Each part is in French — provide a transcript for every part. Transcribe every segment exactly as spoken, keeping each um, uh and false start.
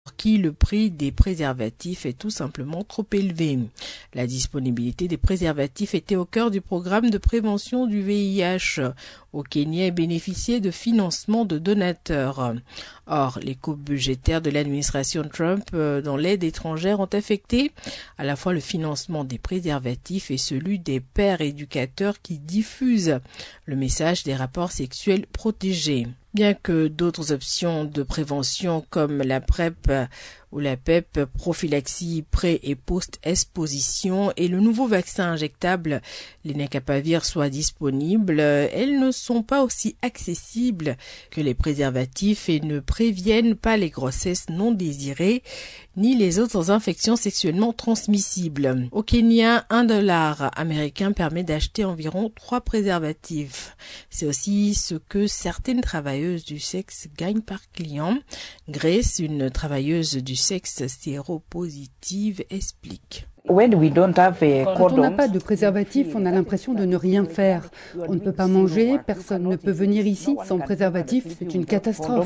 qui le prix des préservatifs est tout simplement trop élevé. La disponibilité des préservatifs était au cœur du programme de prévention du V I H au Kenya et bénéficiait de financement de donateurs. Or, les coupes budgétaires de l'administration Trump dans l'aide étrangère ont affecté à la fois le financement des préservatifs et celui des pères éducateurs qui diffusent le message des rapports sexuels protégés. Bien que d'autres options de prévention comme la PrEP ou la P E P, prophylaxie pré- et post-exposition, et le nouveau vaccin injectable, l'Lenacapavir, soient disponibles, elles ne sont pas aussi accessibles que les préservatifs et ne préviennent pas les grossesses non désirées ni les autres infections sexuellement transmissibles. Au Kenya, un dollar américain permet d'acheter environ trois préservatifs. C'est aussi ce que certaines travailleuses du sexe gagnent par client. Grace, une travailleuse du sexe séropositive, explique. Quand on n'a pas de préservatif, on a l'impression de ne rien faire. On ne peut pas manger, personne ne peut venir ici sans préservatif, c'est une catastrophe.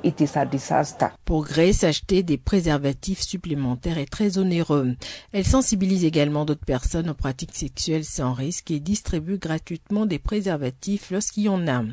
Pour Grace, acheter des préservatifs supplémentaires est très onéreux. Elle sensibilise également d'autres personnes aux pratiques sexuelles sans risque et distribue gratuitement des préservatifs lorsqu'il y en a.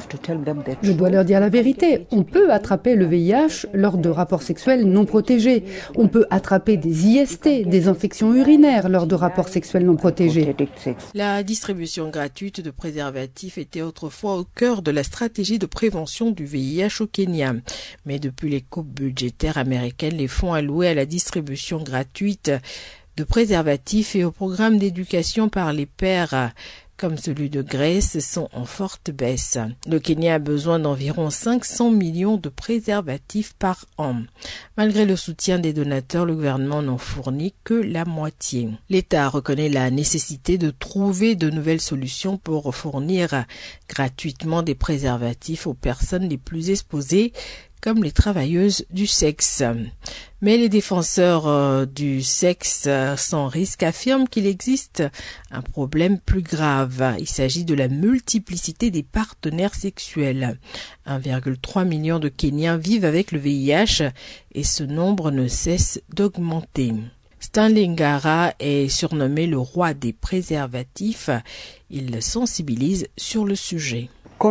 Je dois leur dire la vérité. On peut attraper le V I H lors de rapports sexuels non protégés. On peut attraper des I S T, des infections urinaires lors de rapports sexuels non protégés. La distribution gratuite de préservatifs était autrefois au cœur de la stratégie de prévention du V I H au Kenya. Mais depuis les coupes budgétaires américaines, les fonds alloués à la distribution gratuite de préservatifs et au programme d'éducation par les pères comme celui de Grèce, sont en forte baisse. Le Kenya a besoin d'environ cinq cents millions de préservatifs par an. Malgré le soutien des donateurs, le gouvernement n'en fournit que la moitié. L'État reconnaît la nécessité de trouver de nouvelles solutions pour fournir gratuitement des préservatifs aux personnes les plus exposées, comme les travailleuses du sexe. Mais les défenseurs euh, du sexe euh, sans risque affirment qu'il existe un problème plus grave. Il s'agit de la multiplicité des partenaires sexuels. un virgule trois million de Kenyans vivent avec le V I H et ce nombre ne cesse d'augmenter. Stanley Ngara est surnommé le roi des préservatifs. Il sensibilise sur le sujet.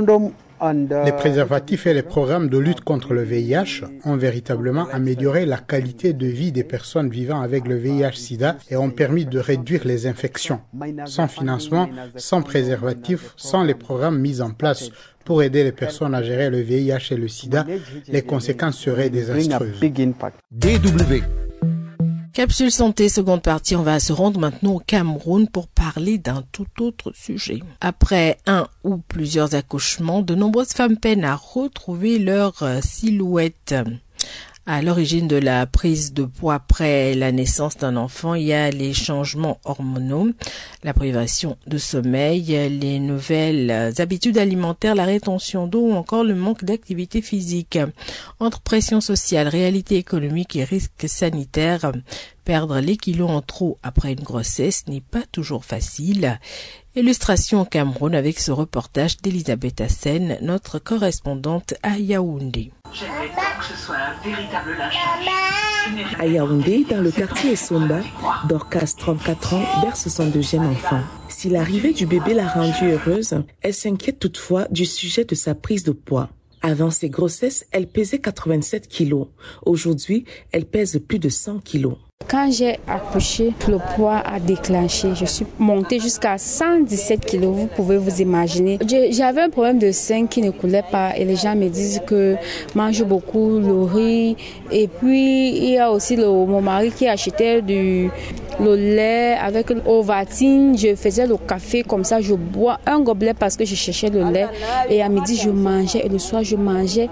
Les préservatifs et les programmes de lutte contre le V I H ont véritablement amélioré la qualité de vie des personnes vivant avec le V I H sida et ont permis de réduire les infections. Sans financement, sans préservatifs, sans les programmes mis en place pour aider les personnes à gérer le V I H et le sida, les conséquences seraient désastreuses. D W Capsule santé, seconde partie, on va se rendre maintenant au Cameroun pour parler d'un tout autre sujet. Après un ou plusieurs accouchements, de nombreuses femmes peinent à retrouver leur silhouette. À l'origine de la prise de poids après la naissance d'un enfant, il y a les changements hormonaux, la privation de sommeil, les nouvelles habitudes alimentaires, la rétention d'eau ou encore le manque d'activité physique. Entre pression sociale, réalité économique et risques sanitaires, perdre les kilos en trop après une grossesse n'est pas toujours facile. Illustration au Cameroun avec ce reportage d'Elisabeth Hassen, notre correspondante à Yaoundé. J'aimerais tant que ce soit un véritable lâchage. À Yaoundé, dans le quartier Essomba, Dorcas, trente-quatre ans, berce son deuxième enfant. Si l'arrivée du bébé l'a rendue heureuse, elle s'inquiète toutefois du sujet de sa prise de poids. Avant ses grossesses, elle pesait quatre-vingt-sept kilos. Aujourd'hui, elle pèse plus de cent kilos. Quand j'ai accouché, le poids a déclenché. Je suis montée jusqu'à cent dix-sept kilos, vous pouvez vous imaginer. J'avais un problème de sein qui ne coulait pas et les gens me disent que je mange beaucoup le riz. Et puis, il y a aussi le, mon mari qui achetait du, le lait avec Ovaltine. Je faisais le café comme ça, je bois un gobelet parce que je cherchais le lait. Et à midi, je mangeais et le soir, je mangeais.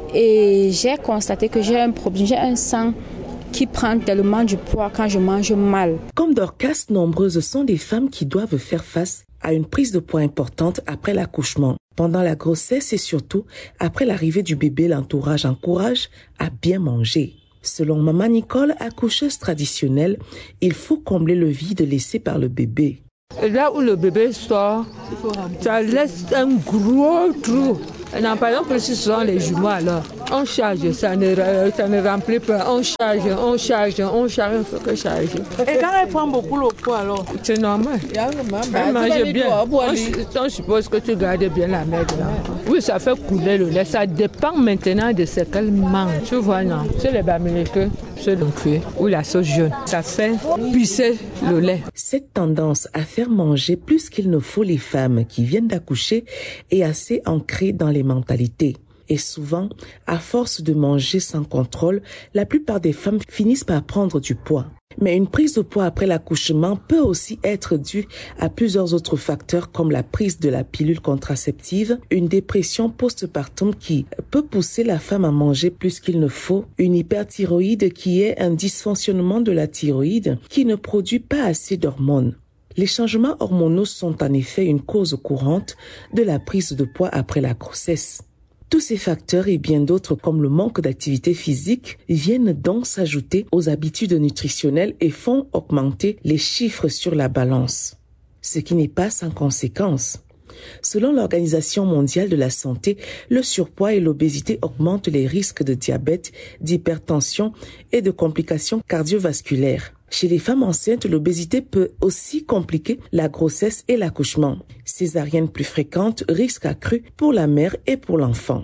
Et j'ai constaté que j'ai un problème, j'ai un sang qui prend tellement du poids quand je mange mal. Comme Dorcas, nombreuses sont des femmes qui doivent faire face à une prise de poids importante après l'accouchement. Pendant la grossesse et surtout après l'arrivée du bébé, l'entourage encourage à bien manger. Selon Maman Nicole, accoucheuse traditionnelle, il faut combler le vide laissé par le bébé. Et là où le bébé sort, ça laisse un gros trou. Non, par exemple, si ce sont les jumeaux, alors, on charge, ça ne, ça ne remplit pas. On charge, on charge, on charge, il faut que charge. Et quand elle prend beaucoup le poids, alors? C'est normal. Elle mange bien. On, on suppose que tu gardes bien la mère de l'enfant. Oui, ça fait couler le lait. Ça dépend maintenant de ce qu'elle mange. Tu vois, non? C'est les bamileke, c'est le cuir ou la sauce jaune. Ça fait pisser le lait. Cette tendance à faire manger plus qu'il ne faut les femmes qui viennent d'accoucher est assez ancrée dans les mentalités. Et souvent, à force de manger sans contrôle, la plupart des femmes finissent par prendre du poids. Mais une prise de poids après l'accouchement peut aussi être due à plusieurs autres facteurs comme la prise de la pilule contraceptive, une dépression postpartum qui peut pousser la femme à manger plus qu'il ne faut, une hyperthyroïde qui est un dysfonctionnement de la thyroïde qui ne produit pas assez d'hormones. Les changements hormonaux sont en effet une cause courante de la prise de poids après la grossesse. Tous ces facteurs et bien d'autres comme le manque d'activité physique viennent donc s'ajouter aux habitudes nutritionnelles et font augmenter les chiffres sur la balance. Ce qui n'est pas sans conséquence. Selon l'Organisation mondiale de la santé, le surpoids et l'obésité augmentent les risques de diabète, d'hypertension et de complications cardiovasculaires. Chez les femmes enceintes, l'obésité peut aussi compliquer la grossesse et l'accouchement. Césarienne plus fréquente, risque accru pour la mère et pour l'enfant.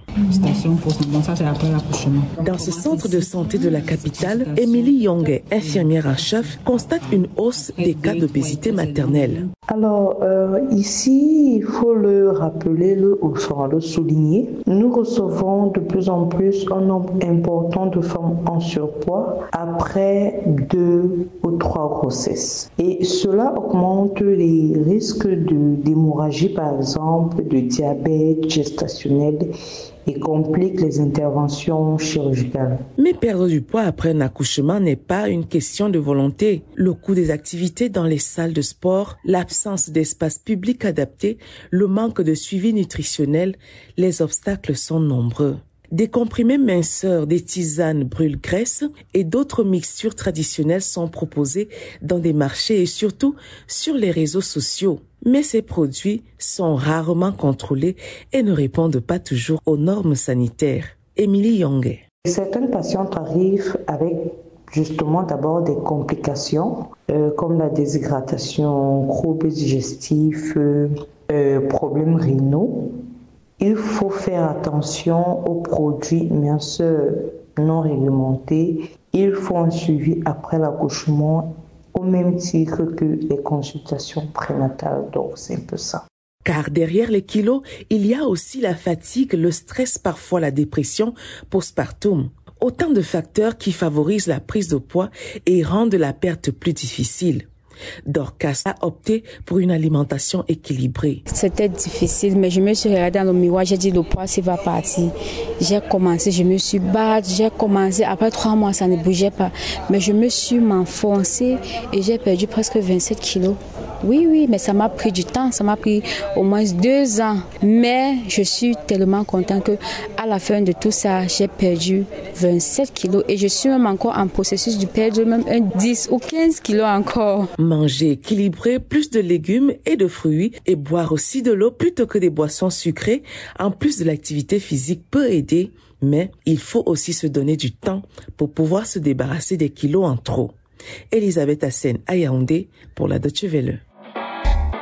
Dans ce centre de santé de la capitale, Émilie Yongue, infirmière en chef, constate une hausse des cas d'obésité maternelle. Alors euh, ici, il faut le rappeler, le, enfin, le souligner. Nous recevons de plus en plus un nombre important de femmes en surpoids après deux ou trois grossesses. Et cela augmente les risques de, d'hémorragie, par exemple, de diabète gestationnel et complique les interventions chirurgicales. Mais perdre du poids après un accouchement n'est pas une question de volonté. Le coût des activités dans les salles de sport, l'absence d'espace public adapté, le manque de suivi nutritionnel, les obstacles sont nombreux. Des comprimés minceurs, des tisanes brûle-graisse et d'autres mixtures traditionnelles sont proposés dans des marchés et surtout sur les réseaux sociaux. Mais ces produits sont rarement contrôlés et ne répondent pas toujours aux normes sanitaires. Émilie Yongue. Certaines patientes arrivent avec justement d'abord des complications euh, comme la déshydratation, troubles digestifs, euh, euh, problèmes rénaux. Il faut faire attention aux produits minceurs non réglementés. Il faut un suivi après l'accouchement au même titre que les consultations prénatales. Donc c'est un peu ça. Car derrière les kilos, il y a aussi la fatigue, le stress, parfois la dépression postpartum. Autant de facteurs qui favorisent la prise de poids et rendent la perte plus difficile. Dorcas a opté pour une alimentation équilibrée. C'était difficile, mais je me suis regardée dans le miroir, j'ai dit le poids, ça va partir. J'ai commencé, je me suis battue, j'ai commencé, après trois mois, ça ne bougeait pas. Mais je me suis m'enfoncée et j'ai perdu presque vingt-sept kilos. Oui, oui, mais ça m'a pris du temps, ça m'a pris au moins deux ans. Mais je suis tellement contente que à la fin de tout ça, j'ai perdu vingt-sept kilos et je suis même encore en processus de perdre même un dix ou quinze kilos encore. Manger équilibré, plus de légumes et de fruits et boire aussi de l'eau plutôt que des boissons sucrées, en plus de l'activité physique peut aider, mais il faut aussi se donner du temps pour pouvoir se débarrasser des kilos en trop. Elisabeth Hassen à Yaoundé pour la Deutsche Welle.